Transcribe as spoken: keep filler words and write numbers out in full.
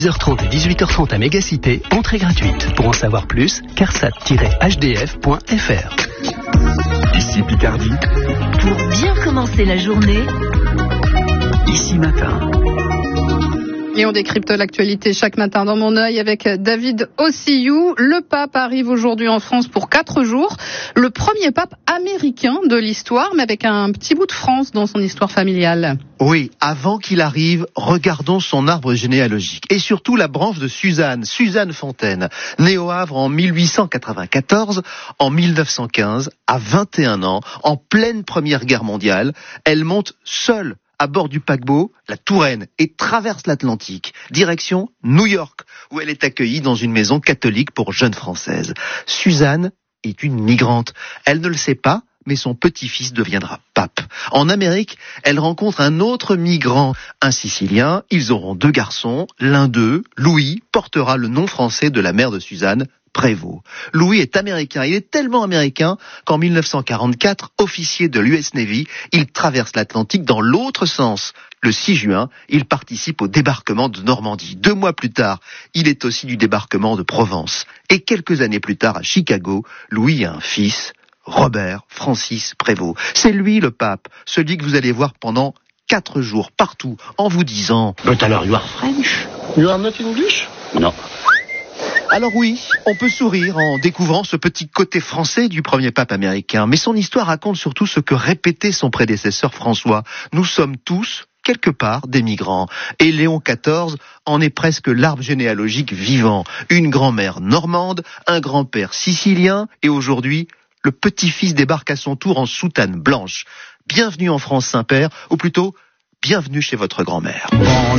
dix heures trente et dix-huit heures trente à Mégacité, entrée gratuite. Pour en savoir plus, carsat tiret h d f point f r. Ici Picardie. Pour bien commencer la journée, Ici Matin. Et on décrypte l'actualité chaque matin dans Mon Œil avec David Ossiyou. Le pape arrive aujourd'hui en France pour quatre jours. Le premier pape américain de l'histoire, mais avec un petit bout de France dans son histoire familiale. Oui, avant qu'il arrive, regardons son arbre généalogique. Et surtout la branche de Suzanne, Suzanne Fontaine, née au Havre en mille huit cent quatre-vingt-quatorze, en mille neuf cent quinze, à vingt et un ans, en pleine Première Guerre mondiale. Elle monte seule à bord du paquebot, la Touraine, et traverse l'Atlantique, direction New York, où elle est accueillie dans une maison catholique pour jeunes Françaises. Suzanne est une migrante. Elle ne le sait pas, mais son petit-fils deviendra pape. En Amérique, elle rencontre un autre migrant, un Sicilien. Ils auront deux garçons. L'un d'eux, Louis, portera le nom français de la mère de Suzanne, Prévost. Louis est américain. Il est tellement américain qu'en mille neuf cent quarante-quatre, officier de l'U S Navy, il traverse l'Atlantique dans l'autre sens. Le six juin, il participe au débarquement de Normandie. Deux mois plus tard, il est aussi du débarquement de Provence. Et quelques années plus tard, à Chicago, Louis a un fils, Robert Francis Prévost. C'est lui le pape, celui que vous allez voir pendant quatre jours partout, en vous disant « But alors you are French? You are not English? » Non. Alors oui, on peut sourire en découvrant ce petit côté français du premier pape américain, mais son histoire raconte surtout ce que répétait son prédécesseur François. Nous sommes tous, quelque part, des migrants. Et Léon quatorze en est presque l'arbre généalogique vivant. Une grand-mère normande, un grand-père sicilien, et aujourd'hui, le petit-fils débarque à son tour en soutane blanche. Bienvenue en France, Saint-Père, ou plutôt, bienvenue chez votre grand-mère. Bonjour.